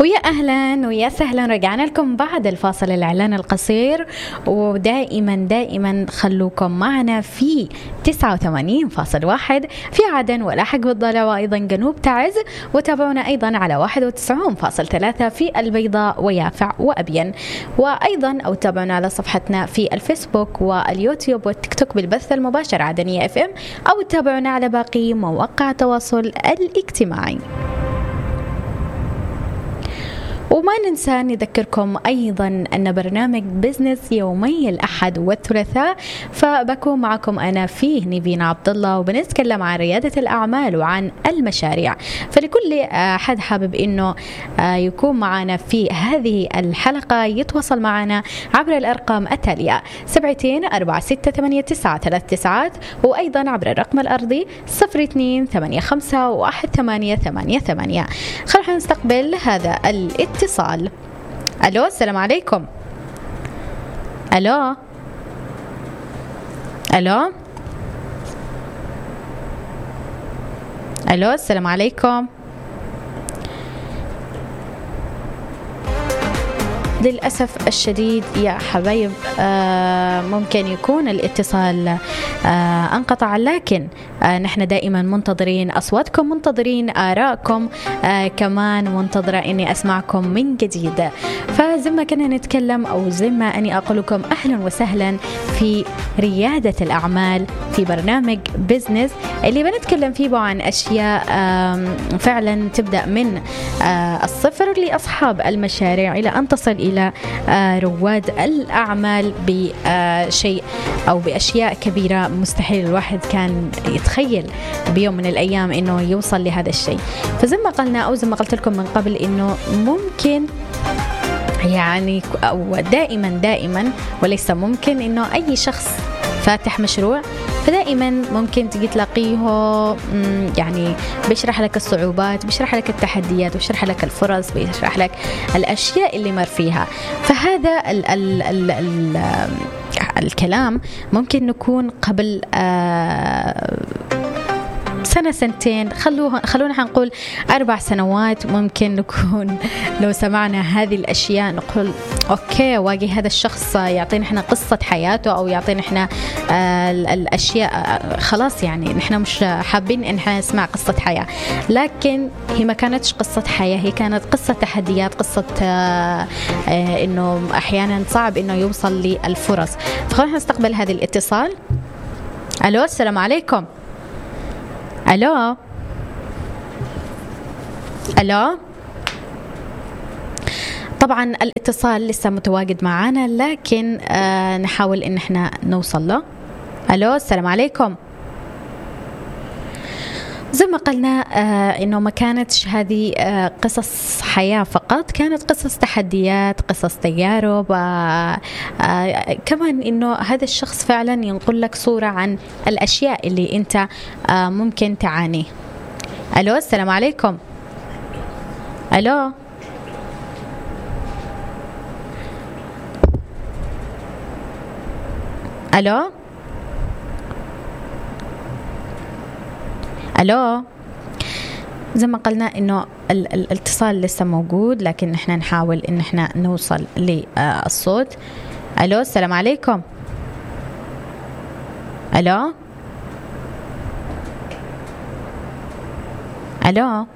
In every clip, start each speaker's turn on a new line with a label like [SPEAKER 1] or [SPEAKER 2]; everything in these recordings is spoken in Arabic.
[SPEAKER 1] ويا أهلا ويا سهلا، رجعنا لكم بعد الفاصل الإعلان القصير. ودائما خلوكم معنا في 89.1 في عدن ولاحق بالضلع وأيضا جنوب تعز، وتابعونا أيضا على 91.3 في البيضاء ويافع وأبين، وأيضا أو تابعونا على صفحتنا في الفيسبوك واليوتيوب والتيك توك بالبث المباشر عدنية FM، أو تابعونا على باقي مواقع التواصل الاجتماعي. وما ننسى نذكركم أيضا أن برنامج بزنس يومي الأحد والثلاثاء، فبكون معكم أنا فيه نيفين عبد الله، وبنتكلم عن ريادة الأعمال وعن المشاريع. فلكل أحد حابب أنه يكون معنا في هذه الحلقة يتواصل معنا عبر الأرقام التالية 72468939، وأيضا عبر الرقم الأرضي 02851888. خلونا نستقبل هذا الاتصال. ألو، السلام عليكم. ألو ألو ألو، السلام عليكم. للأسف الشديد يا حبايب ممكن يكون الاتصال انقطع، لكن نحن دائما منتظرين أصواتكم، منتظرين آراءكم، كمان منتظرة إني أسمعكم من جديد. فزي ما كنا نتكلم أو زي ما أني أقول لكم أهلا وسهلا في ريادة الأعمال في برنامج بزنس اللي بنتكلم فيه عن أشياء فعلا تبدأ من الصفر لأصحاب المشاريع إلى أن تصل إلى رواد الأعمال بشيء أو بأشياء كبيرة مستحيل الواحد كان يتخيل بيوم من الأيام إنه يوصل لهذا الشيء. فزي ما قلنا أو زي ما قلت لكم من قبل إنه ممكن يعني أو دائما وليس ممكن إنه أي شخص فاتح مشروع فدائما ممكن تجي تلاقيه يعني بيشرح لك الصعوبات، بيشرح لك التحديات، بيشرح لك الفرص، بيشرح لك الأشياء اللي مر فيها. فهذا ال الكلام ممكن نكون قبل سنة سنتين، خلونا نقول 4 سنوات، ممكن نكون لو سمعنا هذه الأشياء نقول أوكي واجي هذا الشخص يعطينا إحنا قصة حياته أو يعطينا إحنا الأشياء، خلاص يعني نحن مش حابين إن إحنا نسمع قصة حياة. لكن هي ما كانتش قصة حياة، هي كانت قصة تحديات، قصة إنه أحيانا صعب إنه يوصل للفرص. فخلونا نستقبل هذه الاتصال. ألو، السلام عليكم. ألو ألو، طبعا الاتصال لسه متواجد معنا، لكن نحاول إن احنا نوصل له. ألو، السلام عليكم. زي ما قلنا إنه ما كانتش هذه قصص حياة فقط، كانت قصص تحديات، قصص تجارب، كمان إنه هذا الشخص فعلا ينقل لك صورة عن الأشياء اللي أنت ممكن تعاني. ألو، السلام عليكم. ألو ألو ألو، زي ما قلنا إنه الاتصال لسه موجود، لكن نحن نحاول إن احنا نوصل للصوت. ألو، السلام عليكم. ألو ألو،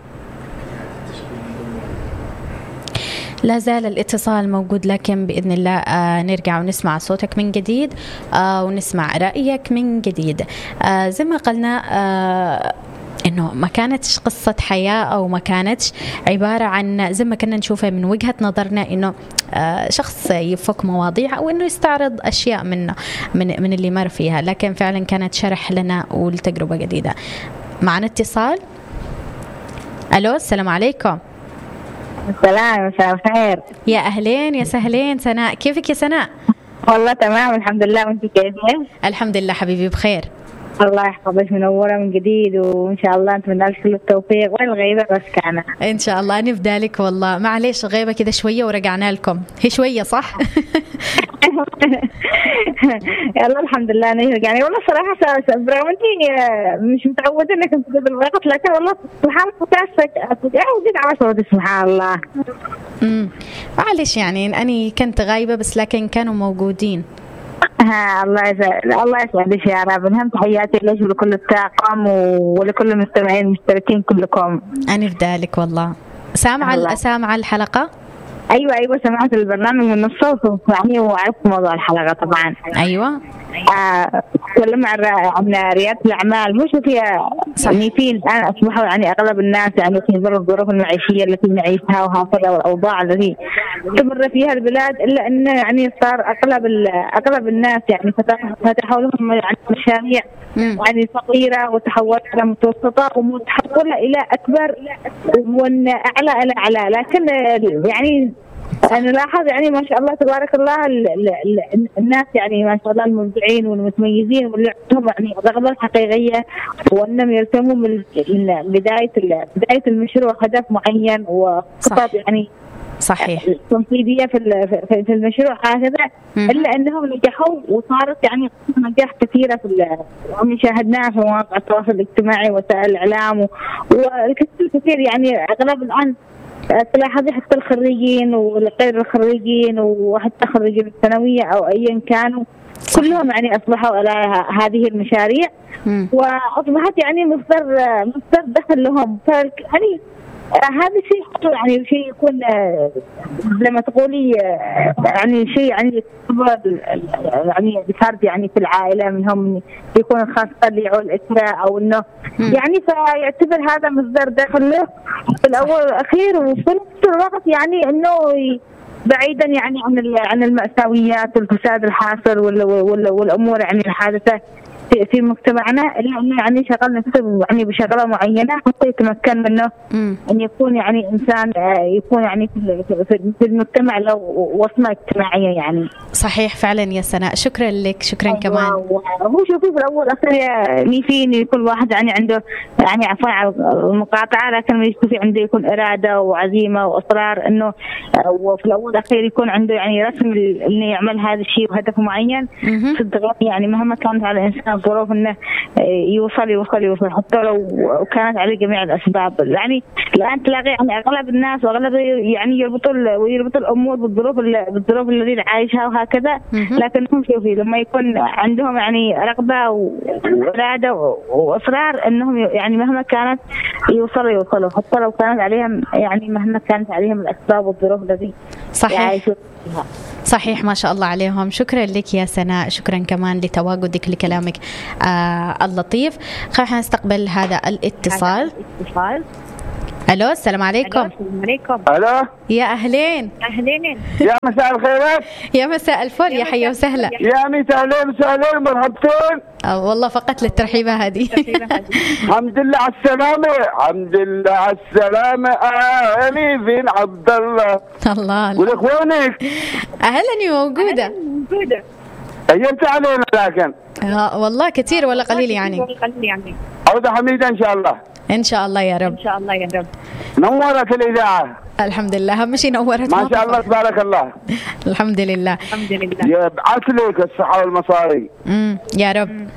[SPEAKER 1] لا زال الاتصال موجود، لكن بإذن الله نرجع ونسمع صوتك من جديد ونسمع رأيك من جديد. زي ما قلنا إنه ما كانتش قصة حياة أو ما كانتش عبارة عن زي ما كنا نشوفها من وجهة نظرنا إنه شخص يفك مواضيع أو إنه يستعرض أشياء من اللي مر فيها، لكن فعلا كانت شرح لنا والتجربة جديدة. معنا اتصال. ألو، السلام عليكم.
[SPEAKER 2] السلام، مساء الخير.
[SPEAKER 1] يا أهلين يا سهلين. سناء، كيفك يا سناء؟
[SPEAKER 2] والله تمام الحمد لله، وانت كيفك؟
[SPEAKER 1] الحمد لله حبيبي بخير.
[SPEAKER 2] الله يحفظك، منورة من جديد، وإن شاء الله نتمنى لك كل التوفيق والغيبة بس كان
[SPEAKER 1] إن شاء الله نفدى لك. والله معليش غيبة كده شوية ورجعنا لكم، هي شوية صح؟
[SPEAKER 2] يلا الحمد لله نرجع. والله صراحة برغم انتي مش متعودة انك تنتظر الوقت، لكن والله سبحان الله فجأة وجيت على صوتي سبحان الله.
[SPEAKER 1] معلش يعني أنا كنت غايبة بس لكن كانوا موجودين.
[SPEAKER 2] الله يسعد، الله يسعدك يا رب. المهم تحياتي لك ولكل الطاقم ولكل المستمعين المشتركين كلكم.
[SPEAKER 1] أنا في ذلك والله. سامعة الحلقة؟
[SPEAKER 2] ايوه سمعت البرنامج من الصوت يعني، وعرفت موضوع الحلقه طبعا.
[SPEAKER 1] ايوه
[SPEAKER 2] تكلمنا عن رياده الاعمال، مش فيها يعني في الان اصبحوا يعني اغلب الناس يعني في ظل الظروف المعيشيه التي نعيشها وهكذا والاوضاع التي تمر فيها البلاد، الا ان يعني صار اغلب الناس يعني فتحوا لهم يعني مشاريع يعني صغيره وتحولت الى متوسطه ومتحوله الى اكبر ومن اعلى الى اعلى. لكن يعني أنا لاحظ يعني ما شاء الله تبارك الله الناس يعني ما شاء الله المبدعين والمتميزين واللي عندهم يعني رغبة حقيقية وأنهم يرسموا من بداية المشروع هدف معين وخطط يعني
[SPEAKER 1] صحيح
[SPEAKER 2] تنفيذية في المشروع هكذا، إلا أنهم نجحوا وصارت يعني نجاح كثيرة في شاهدناها في مواقع التواصل الاجتماعي وسائل الإعلام والكثير يعني أغلب الآن تلاحظي حتى الخريجين والغير الخريجين وحتى خريجين الثانوية أو أيا كانوا كلهم يعني أصبحوا على هذه المشاريع وأصبحت يعني مصدر دخل لهم. يعني هذا شيء يعني شيء يكون لما تقولي يعني شيء يعني يعني بفرد يعني في العائلة منهم يكون خاصة لعول الأسرة أو إنه يعني فيعتبر هذا مصدر دخل له في الأول والأخير، وفي نفس الوقت يعني إنه بعيدا يعني عن المأساويات والفساد الحاصل والأمور يعني الحادثة في مجتمعنا، لأنه يعني شغل نفسه يعني بشغلة معينة حتى يتمكن منه أن يكون يعني إنسان يكون يعني في المجتمع له وصمة اجتماعية يعني.
[SPEAKER 1] صحيح فعلا يا سناء، شكرا لك. شكرا كمان.
[SPEAKER 2] هو شوفي في الأول أخير فيني كل واحد يعني عنده يعني عفوا على المقاطعة، لكن يكون عنده يكون إرادة وعزيمة وإصرار إنه وفي الأول أخير يكون عنده يعني رسم إنه يعمل هذا الشيء وهدف معين صدق يعني مهما كانت على الإنسان ظروف انه يوصل حتى لو كانت عليه جميع الاسباب. يعني الان تلاقي يعني اغلب الناس واغلب يعني يربطوا الامور بالظروف الذي عايشها وهكذا، لكنهم شوفي لما يكون عندهم يعني رغبه واراده واصرار انهم يعني مهما كانت يوصلوا حتى لو كانت عليهم يعني مهما كانت عليهم الاسباب والظروف التي
[SPEAKER 1] صحيح صحيح ما شاء الله عليهم. شكرا لك يا سناء، شكرا كمان لتواجدك لكلامك اللطيف. خلينا نستقبل هذا الاتصال. الو السلام عليكم.
[SPEAKER 3] الو
[SPEAKER 1] يا اهلين
[SPEAKER 3] يا مساء الخيرات.
[SPEAKER 1] يا مساء الفل، يا حيا وسهلا.
[SPEAKER 3] يا ميت اهلين وسهلين مرحبتين.
[SPEAKER 1] والله فقط للترحيبه هذه.
[SPEAKER 3] الحمد لله على السلامه. الحمد لله على السلامه. اهلي فين عبد الله والاخوانك؟
[SPEAKER 1] اهلا موجوده.
[SPEAKER 3] ايمت علينا لكن
[SPEAKER 1] والله كثير ولا قليل يعني.
[SPEAKER 3] عودة حميدة ان شاء الله.
[SPEAKER 1] ان شاء الله يا رب.
[SPEAKER 3] نورت الاذاعه.
[SPEAKER 1] الحمد لله، اهم شيء نورت.
[SPEAKER 3] ما شاء الله تبارك الله.
[SPEAKER 1] الحمد لله.
[SPEAKER 3] يبعث لك الصحه والمصاري.
[SPEAKER 1] يا رب.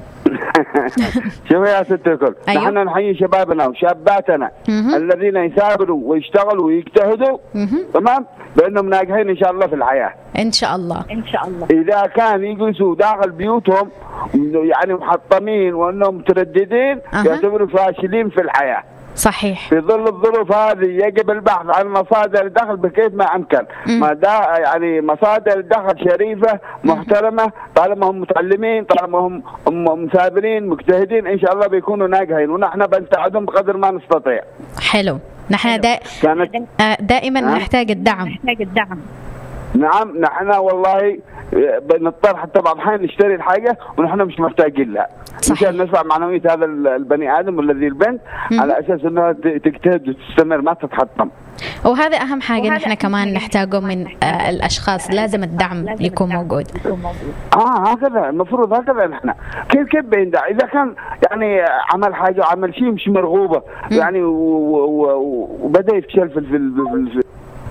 [SPEAKER 3] شوفي يا ست الكل،
[SPEAKER 1] أيوه.
[SPEAKER 3] نحن نحيي شبابنا وشاباتنا الذين يثابروا ويشتغلوا ويجتهدوا تمام بانهم ناجحين ان شاء الله في الحياه.
[SPEAKER 1] ان شاء الله.
[SPEAKER 3] اذا كان يجلسوا داخل بيوتهم يعني محطمين وانهم مترددين يعتبروا فاشلين في الحياه.
[SPEAKER 1] صحيح.
[SPEAKER 3] في ظل الظروف هذه يجب البحث عن مصادر دخل بكيف ما امكن. ما دا يعني مصادر دخل شريفه محترمه، طالما هم متعلمين، طالما هم مثابرين مجتهدين ان شاء الله بيكونوا ناجحين، ونحن بنساعدهم بقدر ما نستطيع.
[SPEAKER 1] حلو. نحن دائما نحتاج الدعم.
[SPEAKER 3] نعم نحن والله بنضطر حتى بعض الأحيان نشتري الحاجة ونحن مش محتاجين لها عشان نرفع معنوية هذا البني آدم والذي البنت على أساس أنها تجتهد وتستمر ما تتحطم.
[SPEAKER 1] وهذا أهم حاجة نحن كمان نحتاجه من الأشخاص، لازم الدعم يكون موجود.
[SPEAKER 3] هكذا المفروض، هكذا نحن كيف بيندع إذا كان يعني عمل حاجة وعمل شيء مش مرغوبة يعني وبدأ يفشل في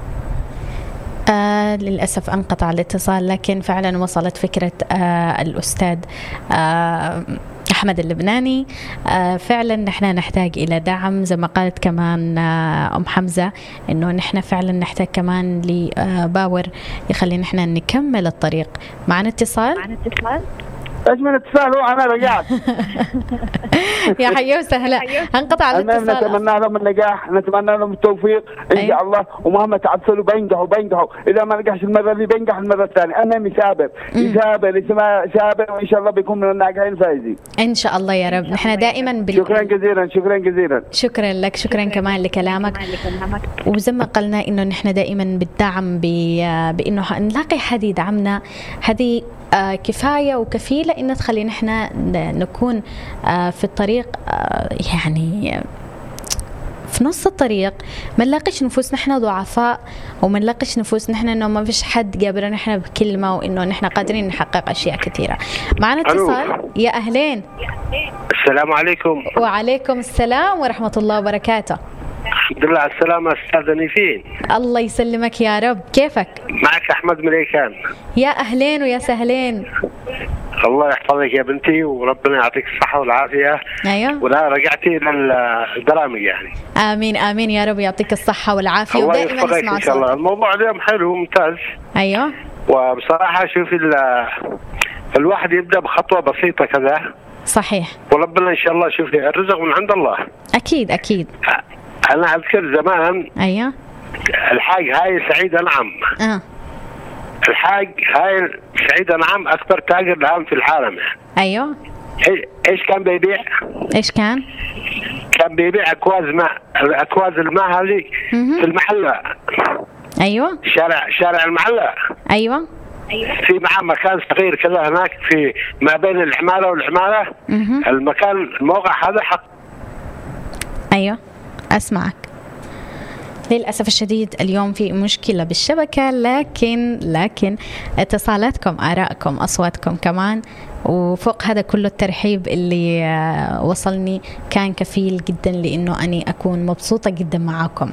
[SPEAKER 1] للأسف انقطع الاتصال، لكن فعلا وصلت فكرة الأستاذ أحمد اللبناني. فعلا نحن نحتاج إلى دعم زي ما قالت كمان أم حمزة، إنه نحن فعلا نحتاج كمان لباور يخلي نحن نكمل الطريق. معنا اتصال.
[SPEAKER 3] ايش من اتصال؟ هو انا رجعت.
[SPEAKER 1] يا حيا وسهلا. انقطع الاتصال.
[SPEAKER 3] نتمنى لهم النجاح، نتمنى لهم التوفيق ان شاء الله، ومهما تعثروا بينجحوا. اذا ما نجحش المره اللي بينجح المره الثانيه. انا يثابر وان شاء الله بيكون من الناجحين الفائزين
[SPEAKER 1] ان شاء الله يا رب. نحن دائما
[SPEAKER 3] شكرا جزيلا.
[SPEAKER 1] شكرا لك، شكرا كمان لكلامك. وزي ما قلنا انه نحن دائما بالدعم بانه نلاقي حد يدعمنا، هذه كفاية وكفيلة إن تخلي نحن نكون في الطريق، يعني في نص الطريق ما نلاقيش نفوس نحن ضعفاء، وما نلاقيش نفوس نحن إنه ما فيش حد قابلنا نحن بكلمة، وإنه نحن قادرين نحقق أشياء كثيرة. معنا اتصال. يا أهلين.
[SPEAKER 4] السلام عليكم.
[SPEAKER 1] وعليكم السلام ورحمة الله وبركاته.
[SPEAKER 4] الحمد لله على السلامة أستاذ نيفين.
[SPEAKER 1] الله يسلمك يا رب. كيفك؟
[SPEAKER 4] معك أحمد مليكان.
[SPEAKER 1] يا أهلين ويا سهلين.
[SPEAKER 4] الله يحفظك يا بنتي، وربنا يعطيك الصحة والعافية.
[SPEAKER 1] أيوة.
[SPEAKER 4] ولا رجعتي للبرامج يعني.
[SPEAKER 1] آمين آمين يا رب، يعطيك الصحة والعافية ودائما نسمع
[SPEAKER 4] صوتك. إن شاء الله. الموضوع اليوم حلو ممتاز.
[SPEAKER 1] أيوة.
[SPEAKER 4] وبصراحة شوفي الواحد يبدأ بخطوة بسيطة كذا.
[SPEAKER 1] صحيح.
[SPEAKER 4] وربنا إن شاء الله شوفي الرزق من عند الله.
[SPEAKER 1] أكيد.
[SPEAKER 4] أنا أذكر زمان.
[SPEAKER 1] أيوة.
[SPEAKER 4] الحاج هاي سعيد أنعم. الحاج هاي سعيد أنعم أكبر تاجر الآن في العالم.
[SPEAKER 1] أيوة.
[SPEAKER 4] إيش كان بيبيع؟
[SPEAKER 1] إيش كان
[SPEAKER 4] بيبيع أكواز الماء هذه في المحلة.
[SPEAKER 1] أيوة.
[SPEAKER 4] شارع المحلة.
[SPEAKER 1] أيوة.
[SPEAKER 4] في معاه مكان صغير كذا هناك في ما بين العمارة والعمارة. الموقع هذا حق.
[SPEAKER 1] أيوة أسمعك. للأسف الشديد اليوم في مشكلة بالشبكة، لكن اتصالاتكم، آرائكم، أصواتكم كمان، وفوق هذا كله الترحيب اللي وصلني كان كفيل جدا لأنه أني أكون مبسوطة جدا معاكم.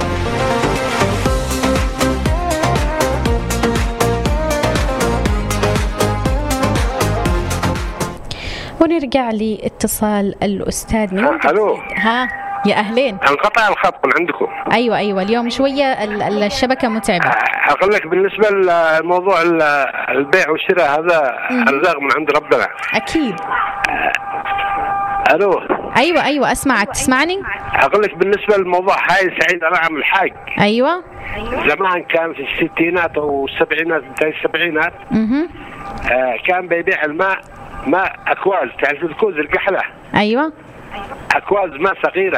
[SPEAKER 1] ونرجع لاتصال الأستاذ من
[SPEAKER 4] ألو.
[SPEAKER 1] يا أهلين.
[SPEAKER 4] انقطع الخط من عندكم.
[SPEAKER 1] أيوة اليوم شوية الشبكة متعبة.
[SPEAKER 4] أقول لك بالنسبة لموضوع البيع والشراء هذا الرزق من عند ربنا.
[SPEAKER 1] أكيد.
[SPEAKER 4] ألو.
[SPEAKER 1] أيوة أسمعك. تسمعني؟
[SPEAKER 4] أقول لك بالنسبة للموضوع هاي سعيد أنعم الحاج.
[SPEAKER 1] أيوة.
[SPEAKER 4] زمان كان في الستينات أو السبعينات، بداية السبعينات. كان بيبيع الماء أكواز، تعرف الكوز القحلة.
[SPEAKER 1] أيوة.
[SPEAKER 4] أكواز ماء صغيرة.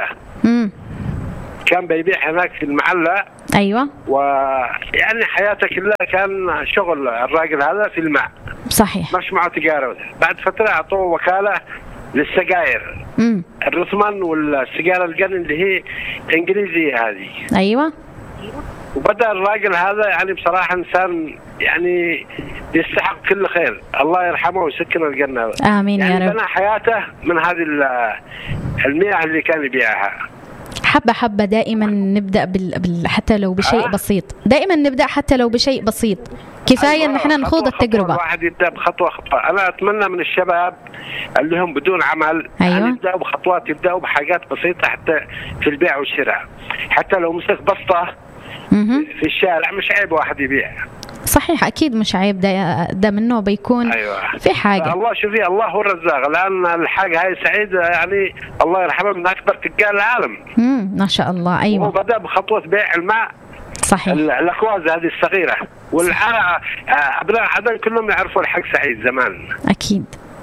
[SPEAKER 4] كان بيبيع هناك في المحلة.
[SPEAKER 1] أيوة.
[SPEAKER 4] ويعني حياته كلها كان شغل الراجل هذا في الماء.
[SPEAKER 1] صحيح.
[SPEAKER 4] مش معه تجارة. بعد فترة أعطوه وكالة للسجاير. الرثمن والسجارة الجن اللي هي إنجليزية هذه.
[SPEAKER 1] أيوة.
[SPEAKER 4] وبدأ الراجل هذا يعني بصراحة إنسان يعني يستحق كل خير، الله يرحمه ويسكن الجنة.
[SPEAKER 1] آمين
[SPEAKER 4] يعني
[SPEAKER 1] يا رب.
[SPEAKER 4] بنى حياته من هذه المياه اللي كان يبيعها.
[SPEAKER 1] حبة دائما نبدأ حتى لو بشيء بسيط، دائما نبدأ حتى لو بشيء بسيط، كفاية ان احنا نخوض التجربة.
[SPEAKER 4] الواحد يبدأ بخطوة. انا اتمنى من الشباب اللي هم بدون عمل.
[SPEAKER 1] أيوة.
[SPEAKER 4] يبدأوا بخطوات، يبدأوا بحاجات بسيطة حتى في البيع والشراء. حتى لو مسك بسطة في الشارع مش عيب واحد يبيع.
[SPEAKER 1] صحيح أكيد مش عيب، ده منه بيكون.
[SPEAKER 4] أيوة.
[SPEAKER 1] في حاجة.
[SPEAKER 4] الله شوفي، الله هو الرزاق. الآن الحاجة هاي سعيد يعني الله يرحمه من أكبر تجار العالم.
[SPEAKER 1] ما شاء الله. أيوة.
[SPEAKER 4] وبدأ بخطوة بيع الماء.
[SPEAKER 1] صحيح.
[SPEAKER 4] الأكواز هذه الصغيرة، أبناء عدن كلهم يعرفوا الحق سعيد زمان.
[SPEAKER 1] أكيد.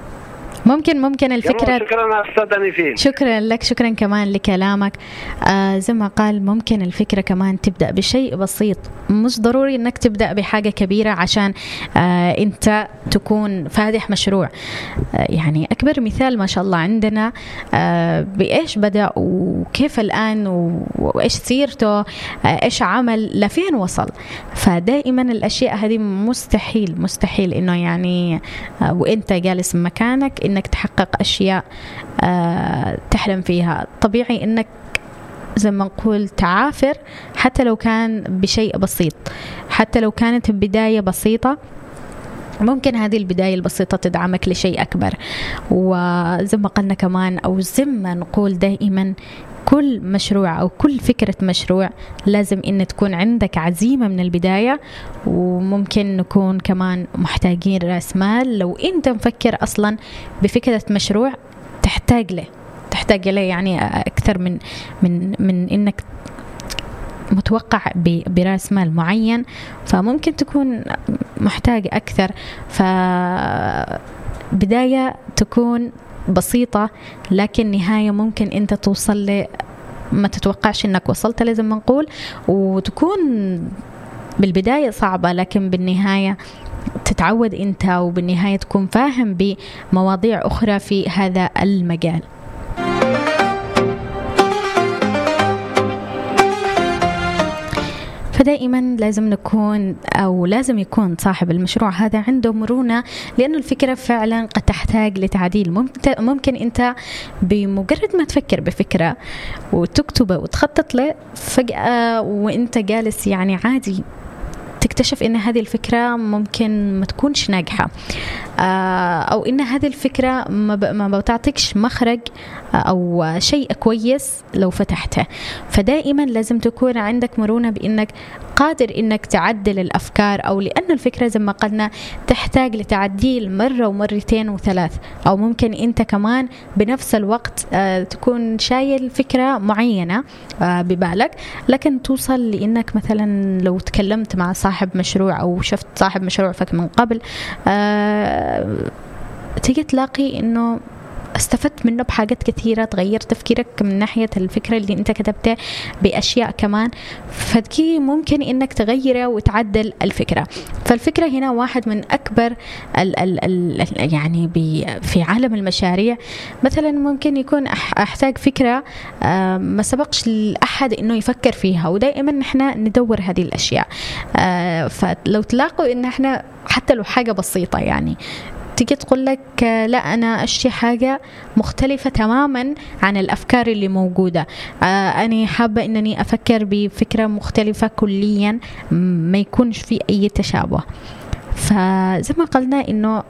[SPEAKER 1] ممكن الفكرة.
[SPEAKER 4] شكرا أستاذ نيفين.
[SPEAKER 1] شكرا لك، شكرا كمان لكلامك. زي ما قال ممكن الفكرة كمان تبدأ بشيء بسيط، مش ضروري انك تبدأ بحاجة كبيرة عشان انت تكون فاتح مشروع. يعني اكبر مثال ما شاء الله عندنا بايش بدأ وكيف الآن وايش سيرته، ايش عمل لفين وصل. فدائما الاشياء هذه مستحيل انه يعني وانت جالس مكانك انك تحقق اشياء تحلم فيها. طبيعي انك زي ما نقول تعافر حتى لو كان بشيء بسيط، حتى لو كانت بداية بسيطة. ممكن هذه البداية البسيطة تدعمك لشيء أكبر. وزي ما قلنا كمان أو زي ما نقول دائما، كل مشروع أو كل فكرة مشروع لازم إن تكون عندك عزيمة من البداية. وممكن نكون كمان محتاجين رأس مال. لو أنت مفكر أصلا بفكرة مشروع تحتاج له يعني أكثر من إنك متوقع برأس مال معين، فممكن تكون محتاج أكثر. فبداية تكون بسيطة، لكن نهاية ممكن أنت توصل ما تتوقعش أنك وصلت، لازم نقول. وتكون بالبداية صعبة، لكن بالنهاية تتعود أنت، وبالنهاية تكون فاهم بمواضيع أخرى في هذا المجال. فدائما لازم نكون أو لازم يكون صاحب المشروع هذا عنده مرونة، لأنه الفكرة فعلا قد تحتاج لتعديل. ممكن أنت بمجرد ما تفكر بفكرة وتكتبه وتخطط له، فجأة وأنت جالس يعني عادي تكتشف إن هذه الفكرة ممكن ما تكونش ناجحة، أو إن هذه الفكرة ما بتعطيكش مخرج أو شيء كويس لو فتحته. فدائما لازم تكون عندك مرونة بإنك قادر إنك تعدل الأفكار، أو لأن الفكرة زي ما قلنا تحتاج لتعديل مرة ومرتين وثلاث، أو ممكن أنت كمان بنفس الوقت تكون شايل فكرة معينة ببالك، لكن توصل لإنك مثلا لو تكلمت مع صاحب مشروع أو شفت صاحب مشروع فك من قبل، تيجي تلاقي إنه استفدت منه بحاجات كثيرة، تغير تفكيرك من ناحية الفكرة اللي انت كتبتها بأشياء كمان، فدكي ممكن انك تغيره وتعدل الفكرة. فالفكرة هنا واحد من أكبر يعني في عالم المشاريع. مثلا ممكن يكون أحتاج فكرة ما سبقش لأحد إنه يفكر فيها، ودائما نحن ندور هذه الأشياء. فلو تلاقوا إن احنا حتى لو حاجة بسيطة يعني تيجي تقول لك لا أنا أشتري حاجة مختلفة تماما عن الأفكار اللي موجودة، أنا حابة أنني أفكر بفكرة مختلفة كليا ما يكونش في أي تشابه. فزي ما قلنا إنه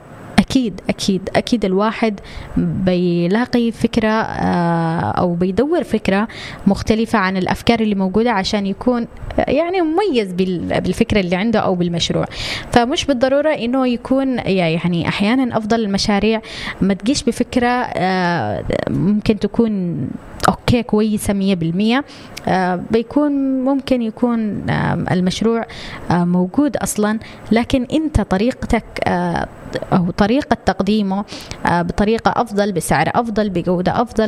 [SPEAKER 1] أكيد الواحد بيلاقي فكرة أو بيدور فكرة مختلفة عن الأفكار اللي موجودة عشان يكون يعني مميز بالفكرة اللي عنده أو بالمشروع. فمش بالضرورة إنه يكون يعني أحيانا أفضل المشاريع ما تجيش بفكرة ممكن تكون أوكي كويسة 100%، بيكون ممكن يكون المشروع موجود أصلا، لكن أنت طريقتك أو طريقة تقديمه بطريقة أفضل، بسعر أفضل، بجودة أفضل،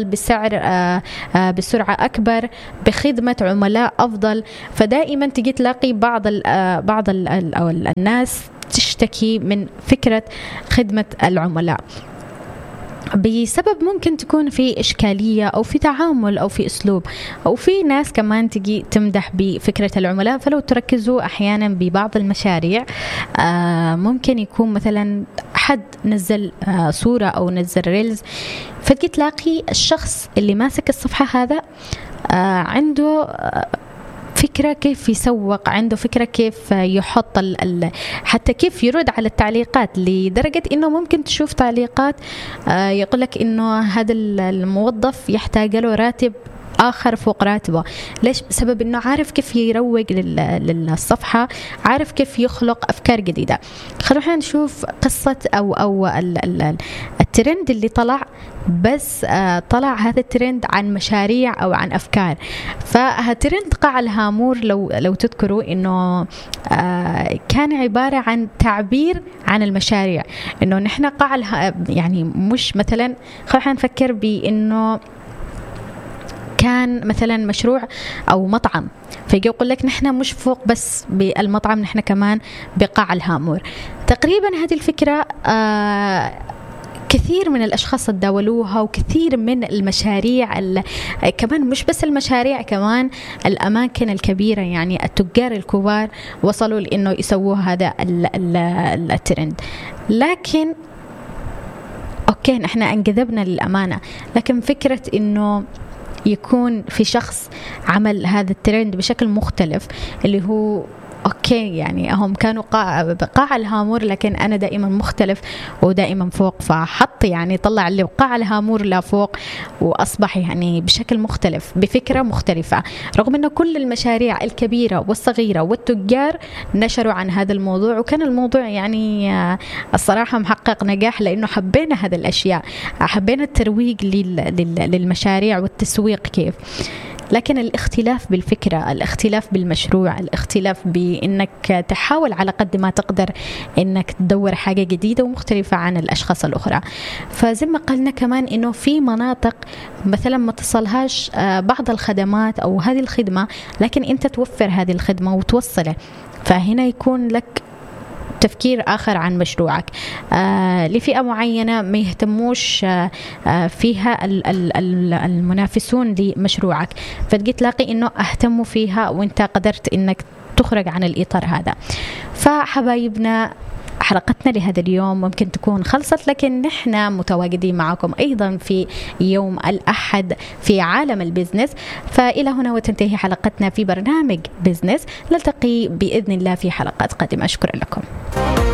[SPEAKER 1] بسرعة أكبر، بخدمة عملاء أفضل. فدائما تجي تلاقي بعض الناس تشتكي من فكرة خدمة العملاء بسبب ممكن تكون في إشكالية أو في تعامل أو في أسلوب، أو في ناس كمان تجي تمدح بفكرة العملاء. فلو تركزوا أحيانا ببعض المشاريع ممكن يكون مثلا حد نزل صورة أو نزل ريلز، فتجي تلاقي الشخص اللي ماسك الصفحة هذا عنده فكرة كيف يسوق، عنده فكرة كيف يحط حتى كيف يرد على التعليقات، لدرجة إنه ممكن تشوف تعليقات يقولك إنه هذا الموظف يحتاج له راتب آخر فوق راتبه. ليش؟ بسبب إنه عارف كيف يروج للصفحة، عارف كيف يخلق أفكار جديدة. خلونا نشوف قصة أو الترند اللي طلع، بس طلع هذا الترند عن مشاريع أو عن أفكار. فهالترند قاع الهامور لو تذكروا إنه كان عبارة عن تعبير عن المشاريع، إنه نحن قاع يعني مش مثلا خلونا نفكر بإنه كان مثلا مشروع أو مطعم، فيجي يقول لك نحن مش فوق بس بالمطعم، نحن كمان بقاع الهامور. تقريبا هذه الفكرة كثير من الأشخاص تداولوها، وكثير من المشاريع كمان مش بس المشاريع، كمان الأماكن الكبيرة يعني التجار الكبار وصلوا لأنه يسووا هذا الترند. لكن أوكي نحن انجذبنا للأمانة، لكن فكرة إنه يكون في شخص عمل هذا الترند بشكل مختلف، اللي هو أوكي يعني هم كانوا قاع الهامور، لكن أنا دائما مختلف ودائما فوق، فحط يعني طلع اللي قاع الهامور لفوق وأصبح يعني بشكل مختلف بفكرة مختلفة، رغم أنه كل المشاريع الكبيرة والصغيرة والتجار نشروا عن هذا الموضوع، وكان الموضوع يعني الصراحة محقق نجاح، لأنه حبينا هذه الأشياء، حبينا الترويج للمشاريع والتسويق كيف. لكن الاختلاف بالفكرة، الاختلاف بالمشروع، الاختلاف بأنك تحاول على قد ما تقدر أنك تدور حاجة جديدة ومختلفة عن الأشخاص الأخرى. فزي ما قلنا كمان أنه في مناطق مثلا ما تصلهاش بعض الخدمات أو هذه الخدمة، لكن أنت توفر هذه الخدمة وتوصله، فهنا يكون لك تفكير آخر عن مشروعك. لفئة معينة ما يهتموش فيها المنافسون لمشروعك، فتجي تلاقي إنه اهتموا فيها وإنت قدرت إنك تخرج عن الإطار هذا. فحبايبنا حلقتنا لهذا اليوم ممكن تكون خلصت، لكن نحن متواجدين معكم أيضا في يوم الأحد في عالم البزنس. فإلى هنا وتنتهي حلقتنا في برنامج بزنس، نلتقي بإذن الله في حلقات قادمة. أشكر لكم.